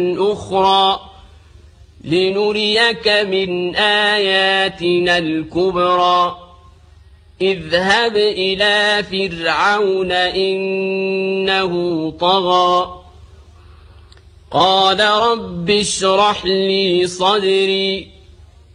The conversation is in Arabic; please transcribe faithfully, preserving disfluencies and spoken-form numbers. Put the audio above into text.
أخرى لنريك من آياتنا الكبرى اذهب إلى فرعون إنه طغى قال رب اشرح لي صدري